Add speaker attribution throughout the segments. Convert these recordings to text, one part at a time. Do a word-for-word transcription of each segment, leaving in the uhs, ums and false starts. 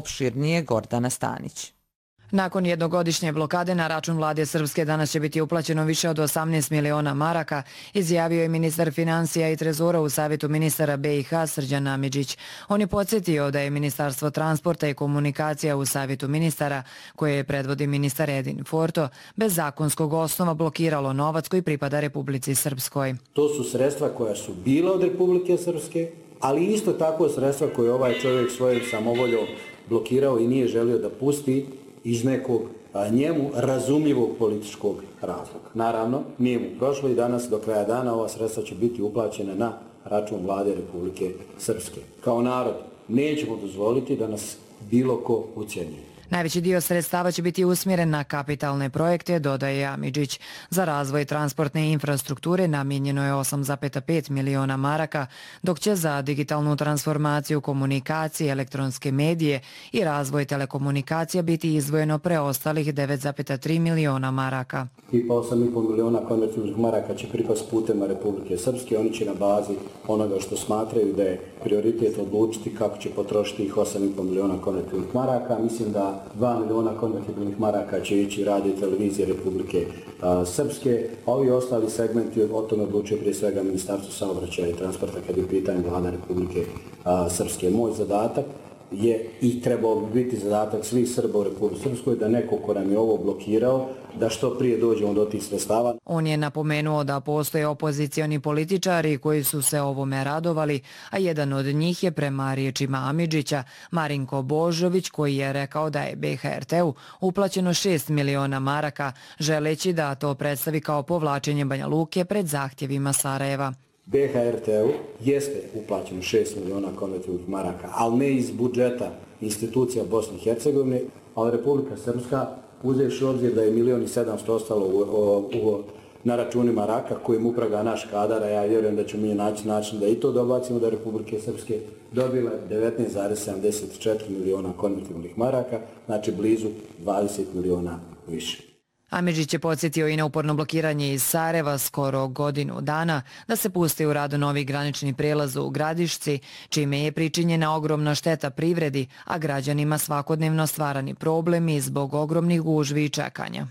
Speaker 1: opširnije Gordana Stanić.
Speaker 2: Nakon jednogodišnje blokade na račun vlade Srpske danas će biti uplaćeno više od osamnaest miliona maraka, izjavio je ministar financija i trezora u Savjetu ministara B i H Srđan Amidžić. On je podsjetio da je Ministarstvo transporta i komunikacija u Savjetu ministara, koje predvodi ministar Edin Forto, bez zakonskog osnova blokiralo novac koji pripada Republici Srpskoj.
Speaker 3: To su sredstva koja su bila od Republike Srpske, ali isto tako sredstva koje ovaj čovjek svojom samovoljom blokirao i nije želio da pusti iz nekog a, njemu razumljivog političkog razloga. Naravno, nije mu prošlo i danas do kraja dana ova sredstva će biti uplaćena na račun vlade Republike Srpske. Kao narod nećemo dozvoliti da nas bilo ko ucjenjuje.
Speaker 2: Najveći dio sredstava će biti usmjeren na kapitalne projekte, dodaje Amidžić. Za razvoj transportne infrastrukture namijenjeno je osam zarez pet miliona maraka, dok će za digitalnu transformaciju komunikacije, elektronske medije i razvoj telekomunikacija biti izdvojeno preostalih devet zarez tri miliona maraka.
Speaker 3: I pa osam zarez pet miliona konvertibilnih maraka će pripasti putem Republike Srpske. Oni će na bazi onoga što smatraju da je prioritet odlučiti kako će potrošiti ih osam zarez pet miliona konvertibilnih maraka. Mislim da dva miliona konvertibilnih maraka će ići radio i televizije Republike a, Srpske, a ovi ostali segmenti o tome odlučuje prije svega Ministarstvo saobraćaja i transporta kad je pitanje vlada Republike a, Srpske. Moj zadatak je i trebao bi biti zadatak svih Srba u Republike Srpskoj da neko ko nam je ovo blokirao, da što prije dođemo do tih sredstava.
Speaker 2: On je napomenuo da postoje opozicioni političari koji su se ovome radovali, a jedan od njih je prema riječima Amidžića Marinko Božović, koji je rekao da je B H R T-u uplaćeno šest miliona maraka, želeći da to predstavi kao povlačenje Banja Luke pred zahtjevima Sarajeva.
Speaker 3: B H R T-u jeste uplaćeno šest miliona konvertibilnih maraka, ali ne iz budžeta institucija Bosne i Hercegovine, ali Republika Srpska, uzevši obzir da je milion i sedamsto ostalo u, u, u, na računima raka kojim upravlja naš kadar, a ja vjerujem da ćemo mi naći način da i to dobacimo, da Republike Srpske dobila devetnaest zarez sedamdeset četiri miliona konvertibilnih maraka, znači blizu dvadeset miliona više.
Speaker 2: Amidžić je podsjetio i na uporno blokiranje iz Sarajeva skoro godinu dana da se pusti u rad novi granični prijelaz u Gradišci, čime je pričinjena ogromna šteta privredi, a građanima svakodnevno stvarani problemi zbog ogromnih gužvi i čekanja.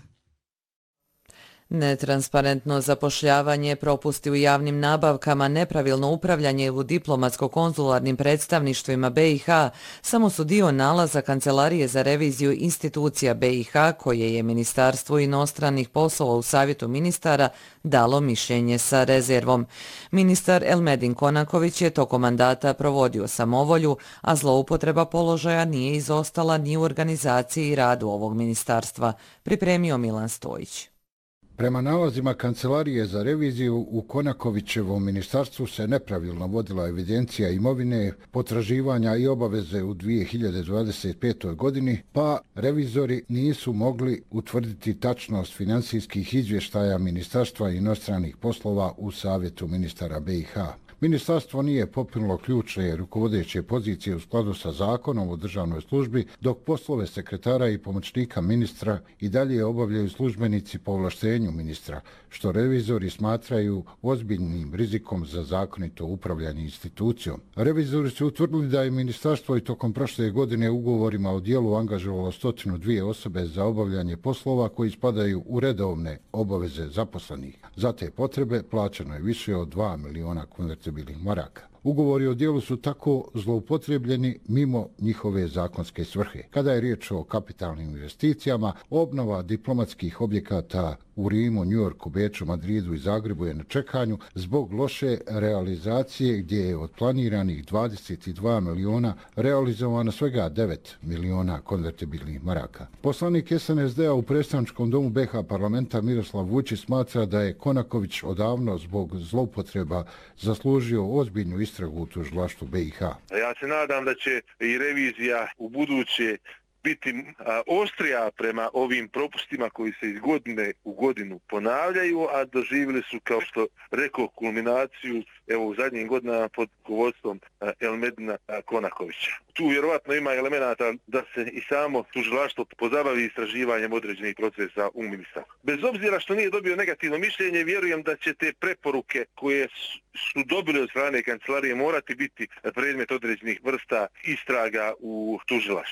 Speaker 1: Netransparentno zapošljavanje, propusti u javnim nabavkama, nepravilno upravljanje u diplomatsko-konzularnim predstavništvima B i H samo su dio nalaza Kancelarije za reviziju institucija B i H koje je Ministarstvo inostranih poslova u Savjetu ministara dalo mišljenje sa rezervom. Ministar Elmedin Konaković je tokom mandata provodio samovolju, a zloupotreba položaja nije izostala ni u organizaciji i radu ovog ministarstva, pripremio Milan Stojić.
Speaker 4: Prema nalazima Kancelarije za reviziju, u Konakovićevom ministarstvu se nepravilno vodila evidencija imovine, potraživanja i obaveze u dvije hiljade dvadeset petoj godini, pa revizori nisu mogli utvrditi tačnost finansijskih izvještaja Ministarstva inostranih poslova u Savjetu ministara B i H. Ministarstvo nije popililo ključne rukovodeće pozicije u skladu sa zakonom o državnoj službi, dok poslove sekretara i pomoćnika ministra i dalje obavljaju službenici po ovlaštenju ministra, što revizori smatraju ozbiljnim rizikom za zakonito upravljanje institucijom. Revizori su utvrdili da je ministarstvo i tokom prošle godine ugovorima o dijelu angažovalo stotinu dvije osobe za obavljanje poslova koji spadaju u redovne obaveze zaposlenih. Za te potrebe plaćeno je više od dva miliona konvertibilnih maraka. Ugovori o dijelu su tako zloupotrebljeni mimo njihove zakonske svrhe. Kada je riječ o kapitalnim investicijama, obnova diplomatskih objekata u Rimu, Njujorku, Beču, Madridu i Zagrebu je na čekanju zbog loše realizacije gdje je od planiranih dvadeset dva miliona realizovano svega devet miliona konvertibilnih maraka. Poslanik S N S D-a u predstavničkom domu B H parlamenta Miroslav Vučić smatra da je Konaković odavno zbog zloupotreba zaslužio ozbiljnu istragu u tužilaštvu B i H.
Speaker 5: Ja se nadam da će i revizija u buduće biti a, ostrija prema ovim propustima koji se iz godine u godinu ponavljaju, a doživjeli su, kao što rekao, kulminaciju evo u zadnjim godinama pod rukovodstvom Elmedina Konakovića. Tu vjerovatno ima elemenata da se i samo tužilaštvo pozabavi istraživanjem određenih procesa u ministarstvu. Bez obzira što nije dobio negativno mišljenje, vjerujem da će te preporuke koje su dobili od strane kancelarije morati biti predmet određenih vrsta istraga u tužilaštvu.